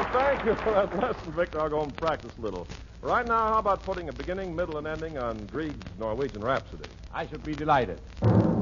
thank you for that lesson, Victor. I'll go home and practice a little. Right now, how about putting a beginning, middle, and ending on Grieg's Norwegian Rhapsody? I should be delighted.